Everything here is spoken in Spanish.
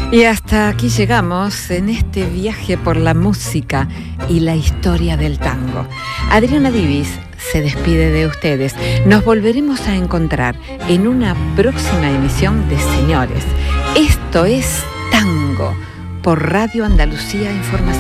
Y hasta aquí llegamos en este viaje por la música y la historia del tango. Adriana Divis se despide de ustedes. Nos volveremos a encontrar en una próxima emisión de Señores. Esto es Tango por Radio Andalucía Información.